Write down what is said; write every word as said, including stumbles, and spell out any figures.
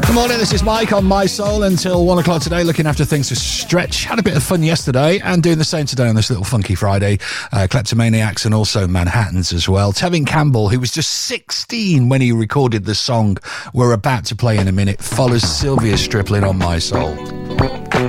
Good morning, this is Mike on My Soul until one o'clock today, looking after things for Stretch. Had a bit of fun yesterday and doing the same today on this little Funky Friday. Uh, Kleptomaniacs and also Manhattans as well. Tevin Campbell, who was just sixteen when he recorded the song we're about to play in a minute, follows Sylvia Striplin on My Soul.